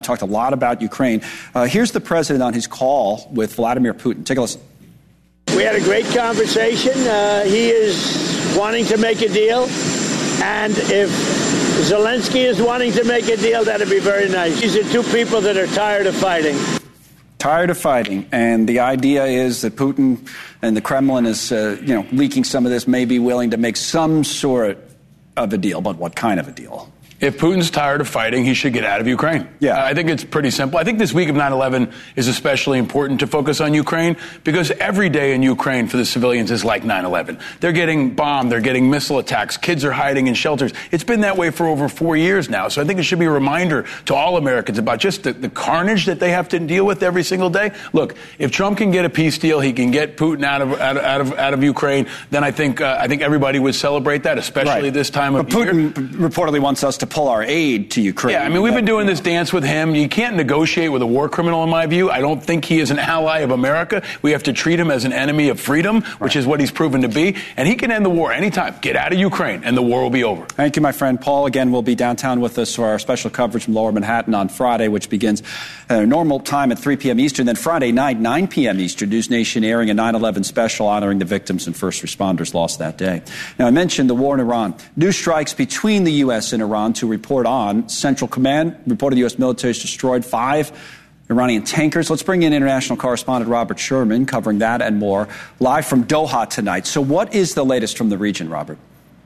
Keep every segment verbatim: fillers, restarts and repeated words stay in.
talked a lot about Ukraine. Uh, here's the president on his call with Vladimir Putin. Take a listen. We had a great conversation. Uh, he is wanting to make a deal. And if Zelensky is wanting to make a deal, that'd be very nice. These are two people that are tired of fighting. Tired of fighting. And the idea is that Putin and the Kremlin is, uh, you know, leaking some of this, may be willing to make some sort of a deal. But what kind of a deal? If Putin's tired of fighting, he should get out of Ukraine. Yeah. Uh, I think it's pretty simple. I think this week of nine eleven is especially important to focus on Ukraine because every day in Ukraine for the civilians is like nine eleven. They're getting bombed. They're getting missile attacks. Kids are hiding in shelters. It's been that way for over four years now. So I think it should be a reminder to all Americans about just the, the carnage that they have to deal with every single day. Look, if Trump can get a peace deal, he can get Putin out of out of out of, out of Ukraine, then I think uh, I think everybody would celebrate that, especially right. this time of but year. Putin reportedly wants us to pull our aid to Ukraine. Yeah, I mean, we've been doing this dance with him. You can't negotiate with a war criminal, in my view. I don't think he is an ally of America. We have to treat him as an enemy of freedom, which right. is what he's proven to be. And he can end the war anytime. Get out of Ukraine, and the war will be over. Thank you, my friend. Paul, again, will be downtown with us for our special coverage from Lower Manhattan on Friday, which begins at a normal time at three p.m. Eastern. Then Friday night, nine p.m. Eastern, News Nation airing a nine eleven special honoring the victims and first responders lost that day. Now, I mentioned the war in Iran. New strikes between the U S and Iran to report on. Central Command reported the U S military has destroyed five Iranian tankers. Let's bring in international correspondent Robert Sherman covering that and more live from Doha tonight. So what is the latest from the region, Robert?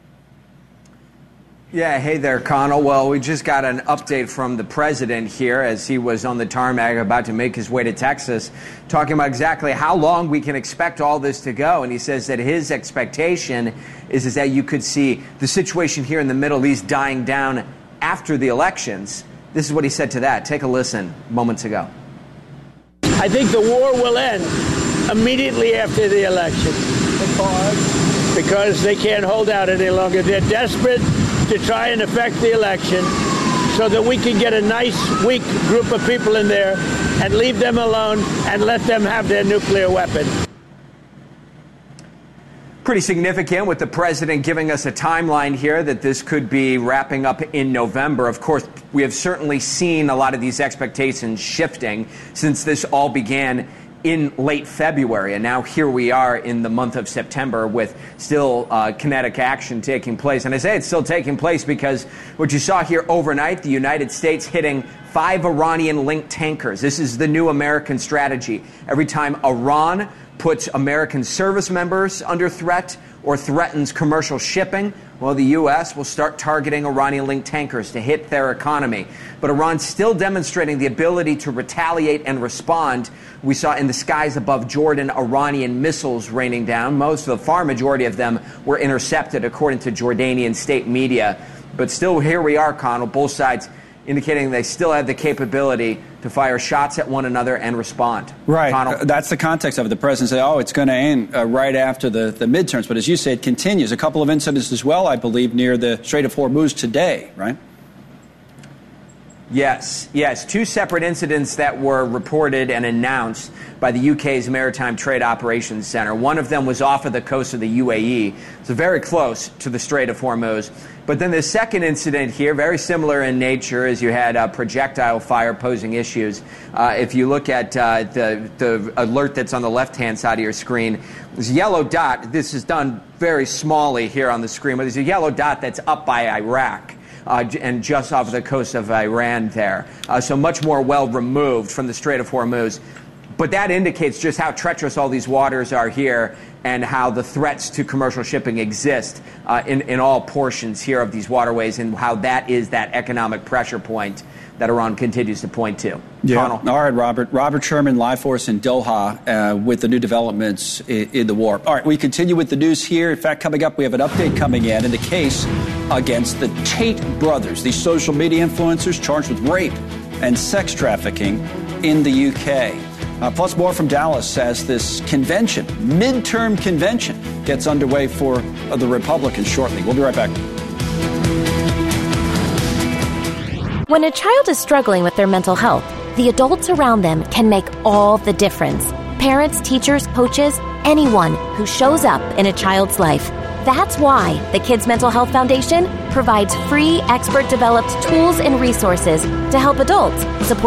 Yeah, hey there, Connell. Well, we just got an update from the president here as he was on the tarmac about to make his way to Texas, talking about exactly how long we can expect all this to go. And he says that his expectation is, is that you could see the situation here in the Middle East dying down after the elections. This is what he said to that. Take a listen moments ago. I think the war will end immediately after the election. Because? Because they can't hold out any longer. They're desperate to try and affect the election so that we can get a nice, weak group of people in there and leave them alone and let them have their nuclear weapon. Pretty significant with the president giving us a timeline here that this could be wrapping up in November. Of course, we have certainly seen a lot of these expectations shifting since this all began in late February. And now here we are in the month of September with still uh, kinetic action taking place. And I say it's still taking place because what you saw here overnight, the United States hitting five Iranian-linked tankers. This is the new American strategy. Every time Iran puts American service members under threat or threatens commercial shipping, well, the U S will start targeting Iranian-linked tankers to hit their economy. But Iran's still demonstrating the ability to retaliate and respond. We saw in the skies above Jordan Iranian missiles raining down. Most of the far majority of them were intercepted, according to Jordanian state media. But still, here we are, Connell, both sides indicating they still have the capability to fire shots at one another and respond. Right. Uh, that's the context of it. The president said, oh, it's going to end uh, right after the, the midterms. But as you say, it continues. A couple of incidents as well, I believe, near the Strait of Hormuz today, right? Yes, yes. Two separate incidents that were reported and announced by the U K's Maritime Trade Operations Center. One of them was off of the coast of the U A E, so very close to the Strait of Hormuz. But then the second incident here, very similar in nature, as you had uh, projectile fire posing issues. Uh, if you look at uh, the, the alert that's on the left-hand side of your screen, there's a yellow dot. This is done very smallly here on the screen, but there's a yellow dot that's up by Iraq. Uh, and just off the coast of Iran there. Uh, so much more well removed from the Strait of Hormuz. But that indicates just how treacherous all these waters are here and how the threats to commercial shipping exist uh, in, in all portions here of these waterways and how that is that economic pressure point that Iran continues to point to. Yeah. Connell. All right, Robert. Robert Sherman, live for us in Doha uh, with the new developments in, in the war. All right, we continue with the news here. In fact, coming up, we have an update coming in in the case against the Tate brothers, these social media influencers charged with rape and sex trafficking in the U K. Uh, plus more from Dallas as this convention, midterm convention, gets underway for uh, the Republicans shortly. We'll be right back. When a child is struggling with their mental health, the adults around them can make all the difference. Parents, teachers, coaches, anyone who shows up in a child's life. That's why the Kids Mental Health Foundation provides free, expert-developed tools and resources to help adults support